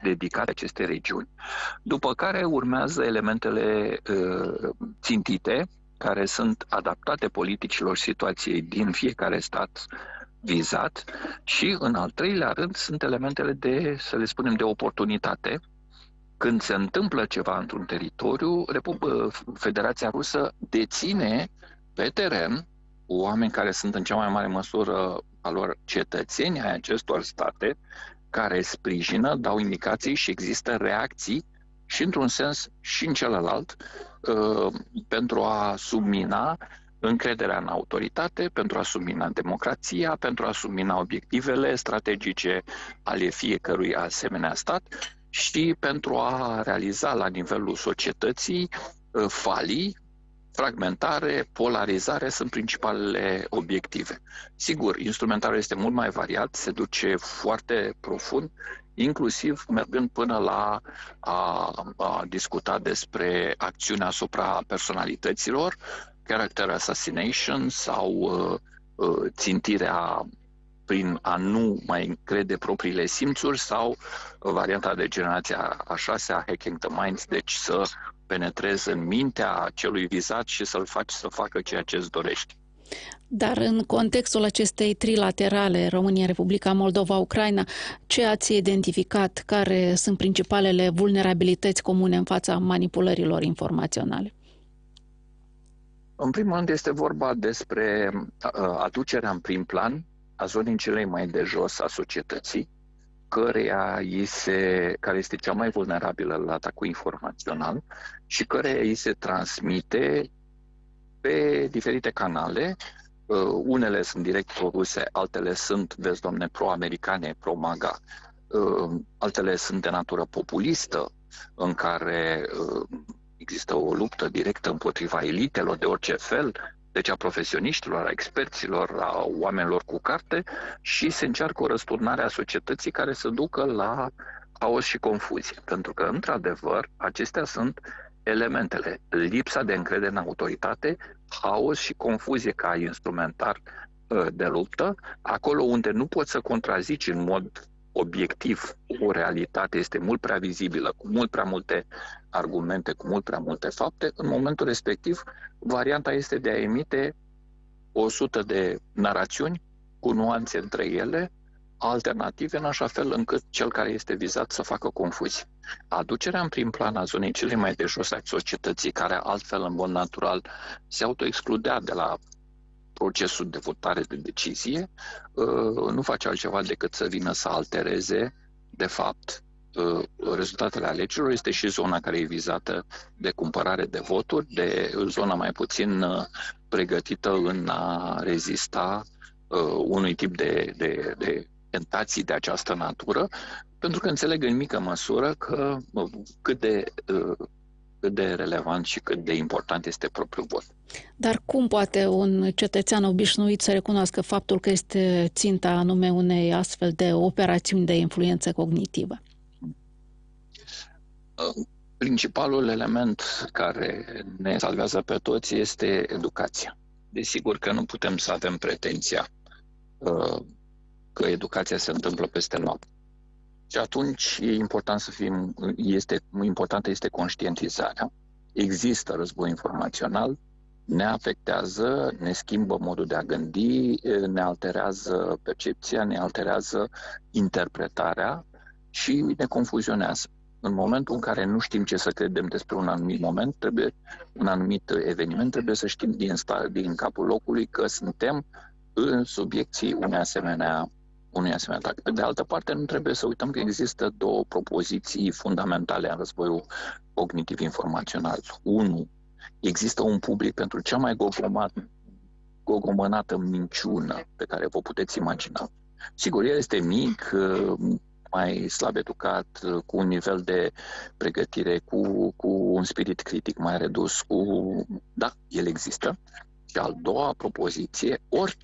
dedicate acestei regiuni. După care urmează elementele țintite, care sunt adaptate politicilor situației din fiecare stat vizat și, în al treilea rând, sunt elementele de, să le spunem, de oportunitate. Când se întâmplă ceva într-un teritoriu, Federația Rusă deține pe teren oameni care sunt în cea mai mare măsură a lor cetățeni ai acestor state, care sprijină, dau indicații și există reacții și într-un sens și în celălalt pentru a submina încrederea în autoritate, pentru a submina democrația, pentru a submina obiectivele strategice ale fiecărui asemenea stat și pentru a realiza la nivelul societății falii, fragmentare, polarizare sunt principalele obiective. Sigur, instrumentarul este mult mai variat, se duce foarte profund, inclusiv mergând până la a discuta despre acțiunea asupra personalităților, character assassination sau țintirea prin a nu mai încrede propriile simțuri sau varianta de generația a șasea, hacking the minds, deci să penetrezi în mintea celui vizat și să-l faci să facă ceea ce îți dorești. Dar în contextul acestei trilaterale, România, Republica Moldova, Ucraina, ce ați identificat, care sunt principalele vulnerabilități comune în fața manipulărilor informaționale? În primul rând este vorba despre aducerea în prim plan a zonei celei mai de jos a societății, care este cea mai vulnerabilă la atacul informațional și care îi se transmite pe diferite canale. Unele sunt direct pro-ruse, altele sunt, vezi, Doamne, pro-americane, pro-MAGA, altele sunt de natură populistă, în care există o luptă directă împotriva elitelor de orice fel, deci a profesioniștilor, a experților, a oamenilor cu carte, și se încearcă o răsturnare a societății care să ducă la haos și confuzie. Pentru că, într-adevăr, acestea sunt elementele. Lipsa de încredere în autoritate, haos și confuzie ca instrumentar de luptă, acolo unde nu poți să contrazici în mod obiectiv o realitate, este mult prea vizibilă, cu mult prea multe argumente, cu mult prea multe fapte, în momentul respectiv, varianta este de a emite 100 de narațiuni cu nuanțe între ele, alternative, în așa fel încât cel care este vizat să facă confuzie. Aducerea în prim plan a zonei cele mai de jos a societății, care altfel, în mod natural, se autoexcludea de la procesul de votare de decizie, nu face altceva decât să vină să altereze, de fapt, rezultatele alegerilor. Este și zona care e vizată de cumpărare de voturi, de zona mai puțin pregătită în a rezista unui tip de tentații de această natură, pentru că înțeleg în mică măsură că cât de relevant și cât de important este propriul vot. Dar cum poate un cetățean obișnuit să recunoască faptul că este ținta anume unei astfel de operațiuni de influență cognitivă? Principalul element care ne salvează pe toți este educația. Desigur că nu putem să avem pretenția că educația se întâmplă peste noapte. Și atunci importantă este conștientizarea. Există război informațional, ne afectează, ne schimbă modul de a gândi, ne alterează percepția, ne alterează interpretarea și ne confuzionează. În momentul în care nu știm ce să credem despre un anumit eveniment, trebuie să știm din capul locului că suntem în subiecții unui asemenea atac. Pe de altă parte, nu trebuie să uităm că există două propoziții fundamentale în războiul cognitiv informațional. Unu, există un public pentru cea mai gogomănată minciună pe care vă puteți imagina. Sigur, el este mic, mai slab educat, cu un nivel de pregătire, cu un spirit critic mai redus, da, el există. Și a doua propoziție,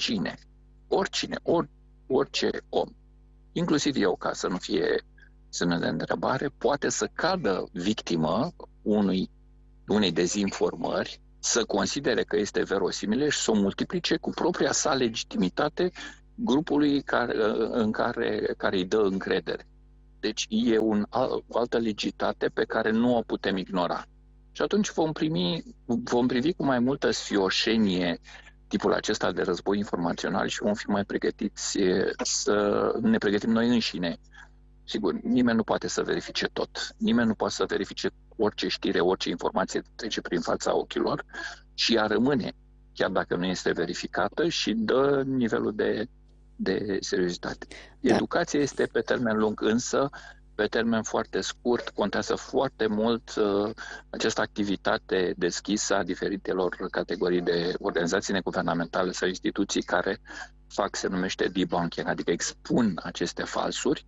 orice om, inclusiv eu, ca să nu fie semne de întrebare, poate să cadă victimă unei dezinformări, să considere că este verosimilă și să o multiplice cu propria sa legitimitate grupului care îi dă încredere. Deci e o altă legitate pe care nu o putem ignora. Și atunci vom privi cu mai multă sfioșenie tipul acesta de război informațional și vom fi mai pregătiți să ne pregătim noi înșine. Sigur, nimeni nu poate să verifice tot. Nimeni nu poate să verifice orice știre, orice informație trece prin fața ochilor și ea rămâne, chiar dacă nu este verificată, și dă nivelul de seriozitate. Da. Educația este pe termen lung, însă pe termen foarte scurt contează foarte mult această activitate deschisă a diferitelor categorii de organizații neguvernamentale sau instituții care fac, se numește debunking, adică expun aceste falsuri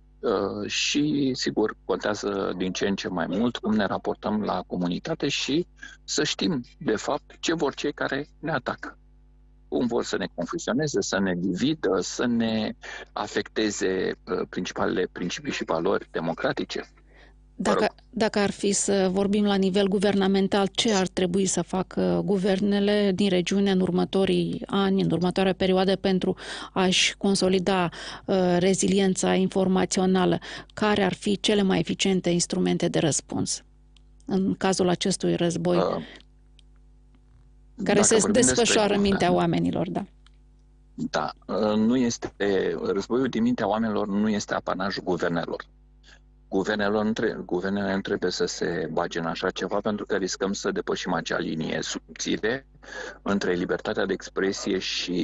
și, sigur, contează din ce în ce mai mult cum ne raportăm la comunitate și să știm, de fapt, ce vor cei care ne atacă. Cum vor să ne confusioneze, să ne dividă, să ne afecteze principalele principii și valori democratice. Dacă ar fi să vorbim la nivel guvernamental, ce ar trebui să facă guvernele din regiune în următorii ani, în următoarea perioadă, pentru a-și consolida reziliența informațională? Care ar fi cele mai eficiente instrumente de răspuns în cazul acestui război care se desfășoară în mintea oamenilor? Da. Da, războiul din mintea oamenilor nu este apanajul guvernelor. Guvernele nu trebuie să se bage în așa ceva, pentru că riscăm să depășim acea linie subțire între libertatea de expresie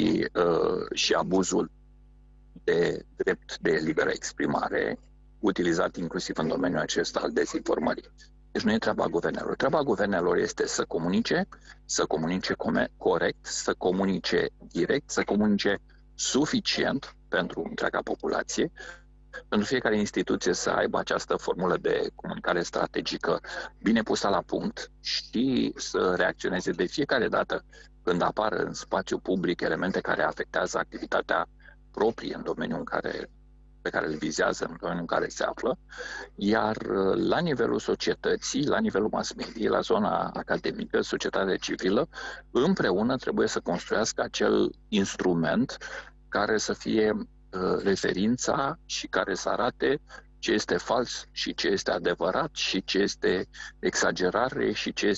și abuzul de drept de liberă exprimare, utilizat inclusiv în domeniul acesta al dezinformării. Deci nu e treaba guvernelor. Treaba guvernelor este să comunice corect, să comunice direct, să comunice suficient pentru întreaga populație, pentru fiecare instituție să aibă această formulă de comunicare strategică bine pusă la punct și să reacționeze de fiecare dată când apar în spațiu public elemente care afectează activitatea proprie în domeniul pe care îl vizează, în domeniul în care se află, iar la nivelul societății, la nivelul mass media, la zona academică, societatea civilă, împreună trebuie să construiască acel instrument care să fie referința și care să arate ce este fals și ce este adevărat și ce este exagerare și ce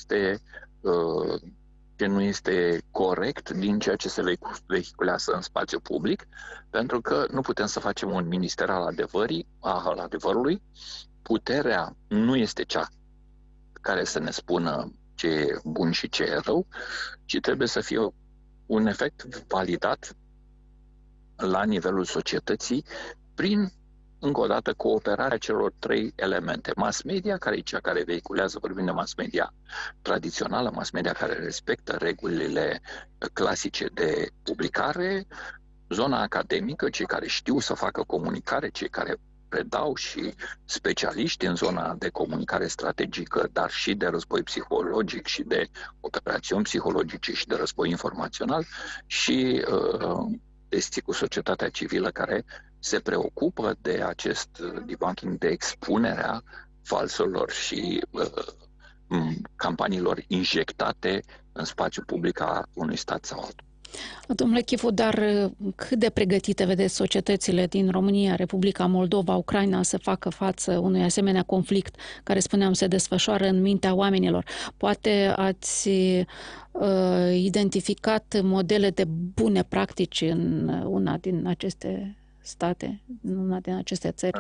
nu este corect din ceea ce se vehiculează în spațiu public, pentru că nu putem să facem un minister al adevărului. Puterea nu este cea care să ne spună ce e bun și ce e rău, ci trebuie să fie un efect validat la nivelul societății prin, încă o dată, cooperarea celor trei elemente. Mass media, care e cea care vehiculează, vorbim de mass media tradițională, mass media care respectă regulile clasice de publicare, zona academică, cei care știu să facă comunicare, cei care predau și specialiști în zona de comunicare strategică, dar și de război psihologic și de operațiuni psihologice și de război informațional și cu societatea civilă care se preocupă de acest debunking, de expunerea falsurilor și campaniilor injectate în spațiul public a unui stat sau altul. Domnule Chifu, dar cât de pregătite vedeți societățile din România, Republica Moldova, Ucraina să facă față unui asemenea conflict care, spuneam, se desfășoară în mintea oamenilor? Poate ați identificat modele de bune practici în una din aceste state, în una din aceste țări?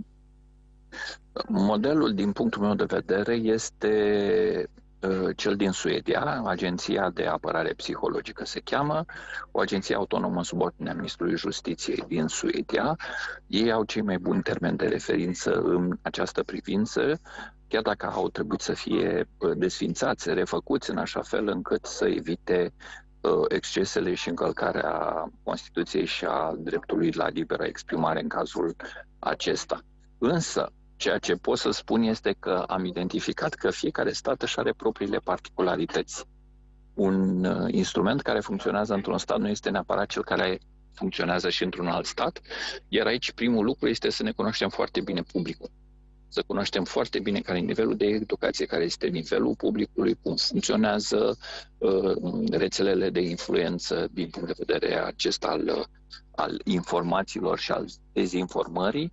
Modelul, din punctul meu de vedere, este cel din Suedia, Agenția de Apărare Psihologică se cheamă, o agenție autonomă sub ordinea Ministrului Justiției din Suedia. Ei au cei mai buni termeni de referință în această privință, chiar dacă au trebuit să fie desfințați, refăcuți în așa fel încât să evite excesele și încălcarea Constituției și a dreptului la liberă exprimare în cazul acesta. Însă, ceea ce pot să spun este că am identificat că fiecare stat își are propriile particularități. Un instrument care funcționează într-un stat nu este neapărat cel care funcționează și într-un alt stat, iar aici primul lucru este să ne cunoaștem foarte bine publicul. Să cunoaștem foarte bine care e nivelul de educație, care este nivelul publicului, cum funcționează rețelele de influență din punct de vedere acesta al informațiilor și al dezinformării,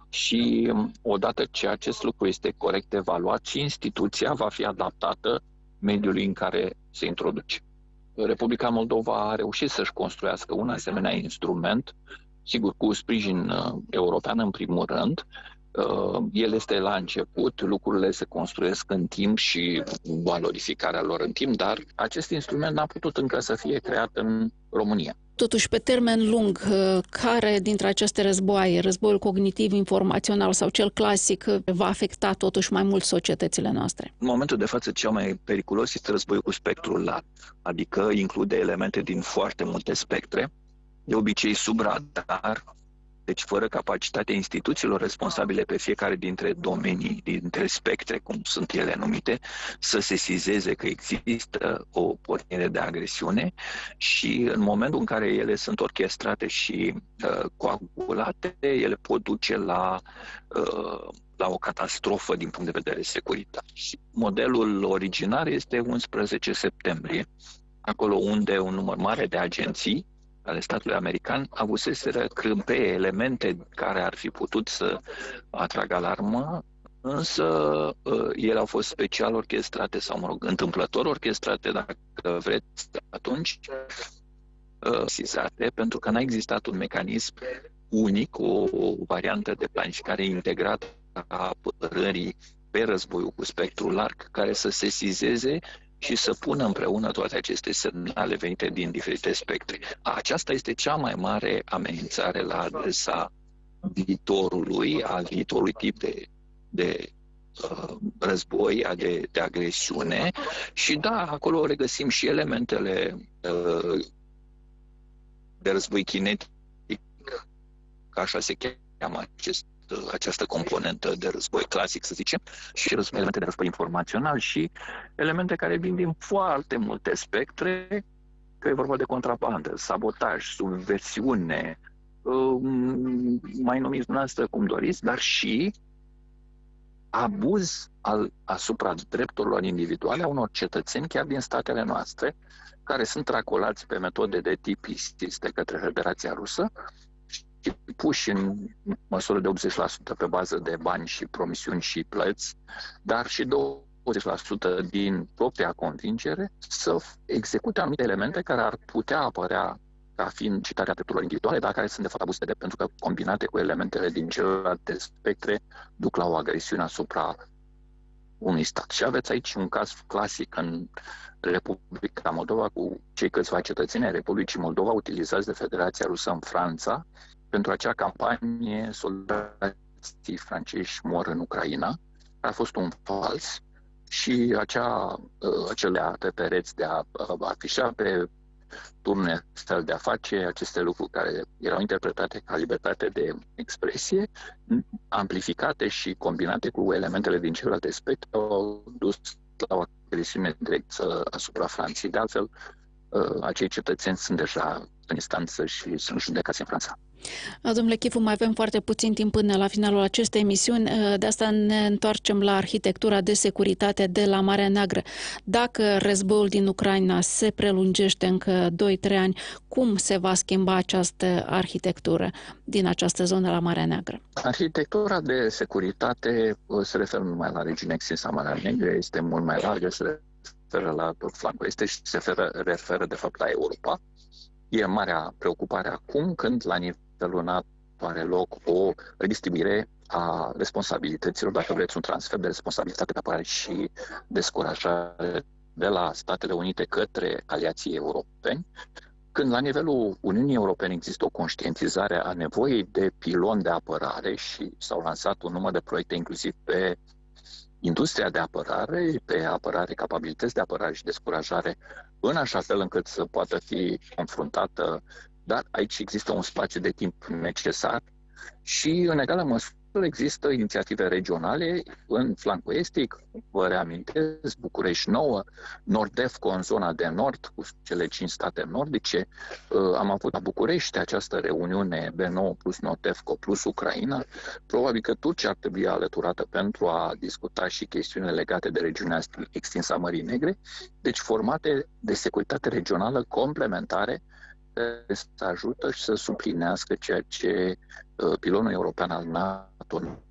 și odată ce acest lucru este corect evaluat, și instituția va fi adaptată mediului în care se introduce. Republica Moldova a reușit să-și construiască un asemenea instrument, sigur cu sprijin european în primul rând. El este la început, lucrurile se construiesc în timp și valorificarea lor în timp, dar acest instrument n-a putut încă să fie creat în România. Totuși, pe termen lung, care dintre aceste războaie, războiul cognitiv, informațional sau cel clasic, va afecta totuși mai mult societățile noastre? În momentul de față, cel mai periculos este războiul cu spectrul larg, adică include elemente din foarte multe spectre, de obicei sub radar, deci fără capacitatea instituțiilor responsabile pe fiecare dintre domenii, dintre spectre, cum sunt ele numite, să sesizeze că există o pornire de agresiune și în momentul în care ele sunt orchestrate și coagulate, ele pot duce la o catastrofă din punct de vedere securitar. Modelul originar este 11 septembrie, acolo unde un număr mare de agenții ale statului american avuseseră crâmpeie, elemente care ar fi putut să atragă alarmă, însă ele au fost special orchestrate sau, mă rog, întâmplător orchestrate, dacă vreți, atunci sizate, pentru că n-a existat un mecanism unic, o variantă de planificare integrată a apărării pe războiul cu spectrul larg, care să sesizeze și să pună împreună toate aceste semnale venite din diferite spectre. Aceasta este cea mai mare amenințare la adresa viitorului, al viitorului tip de război, de agresiune. Și da, acolo regăsim și elementele de război kinetic, ca așa se cheamă această componentă de război clasic, să zicem, și elemente de război informațional și elemente care vin din foarte multe spectre, că e vorba de contrabandă, sabotaj, subversiune, mai numiți dumneavoastră cum doriți, dar și abuz asupra drepturilor individuale a unor cetățeni chiar din statele noastre, care sunt tracolați pe metode de tip ISIS de către Federația Rusă și puși în măsură de 80% pe bază de bani și promisiuni și plăți, dar și 20% din propria convingere să execute anumite elemente care ar putea apărea ca fiind citarea drepturilor individuale, dar care sunt de fapt abuz de drept, pentru că combinate cu elementele din celelalte spectre duc la o agresiune asupra unui stat. Și aveți aici un caz clasic în Republica Moldova cu cei câțiva cetățeni ai Republicii Moldova utilizați de Federația Rusă în Franța pentru acea campanie Soldații francezi mor în Ucraina. A fost un fals și acele pe pereți de a afișa pe turne fel de a face aceste lucruri care erau interpretate ca libertate de expresie, amplificate și combinate cu elementele din celelalte spectre, au dus la o agresiune directă asupra Franței. De altfel, acei cetățeni sunt deja în instanță și sunt judecați în Franța. Domnule Chivu, mai avem foarte puțin timp până la finalul acestei emisiuni, de asta ne întoarcem la arhitectura de securitate de la Marea Neagră. Dacă războiul din Ucraina se prelungește încă 2-3 ani, cum se va schimba această arhitectură din această zonă la Marea Neagră? Arhitectura de securitate se referă nu numai la regiunea extinsă a Marea Neagră, este mult mai largă, se referă la tot flancul este și se referă de fapt la Europa. E marea preocupare acum când la nivelul NATO are loc o redistribuire a responsabilităților, dacă vreți un transfer de responsabilitate de apărare și descurajare de la Statele Unite către aliații europeni, când la nivelul Uniunii Europene există o conștientizare a nevoii de pilon de apărare și s-au lansat un număr de proiecte inclusiv pe industria de apărare, pe apărare, capabilități de apărare și descurajare, în așa fel încât să poată fi confruntată, dar aici există un spațiu de timp necesar și, în egală măsură, există inițiative regionale în flancul estic, vă reamintesc, București Nouă, Nordefco în zona de nord, cu cele 5 state nordice. Am avut la București această reuniune B9 plus Nordefco plus Ucraina. Probabil că Turcia ar trebui alăturată pentru a discuta și chestiunile legate de regiunea extinsă a Mării Negre, deci formate de securitate regională complementare să ajută și să suplinească ceea ce pilonul european al NATO autonomie.